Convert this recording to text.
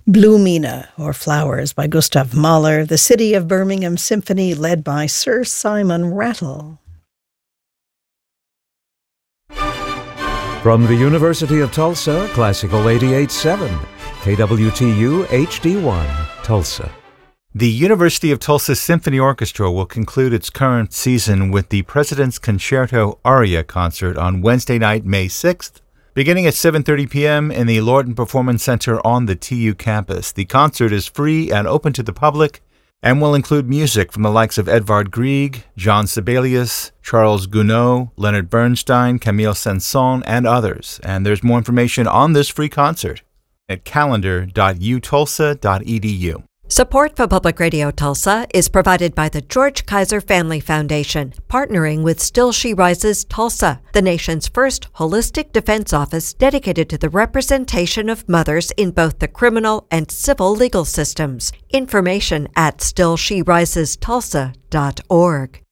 Blumina, or Flowers, by Gustav Mahler, the City of Birmingham Symphony, led by Sir Simon Rattle. From the University of Tulsa, Classical 88.7, KWTU HD1, Tulsa. The University of Tulsa Symphony Orchestra will conclude its current season with the President's Concerto Aria concert on Wednesday night, May 6th, beginning at 7:30 p.m. in the Lorton Performance Center on the TU campus. The concert is free and open to the public and will include music from the likes of Edvard Grieg, John Sibelius, Charles Gounod, Leonard Bernstein, Camille Saint-Saëns, and others. And there's more information on this free concert at calendar.utulsa.edu. Support for Public Radio Tulsa is provided by the George Kaiser Family Foundation, partnering with Still She Rises Tulsa, the nation's first holistic defense office dedicated to the representation of mothers in both the criminal and civil legal systems. Information at stillsherisestulsa.org.